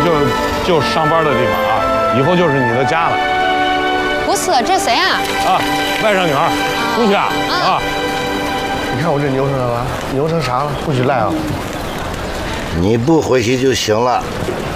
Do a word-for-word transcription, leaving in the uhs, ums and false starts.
就就上班的地方啊，以后就是你的家了。 不是，这谁啊？ 啊，外甥女儿，出去啊啊！ 你看我这扭成啥了？扭成啥了？不许赖啊！ 你不回去就行了。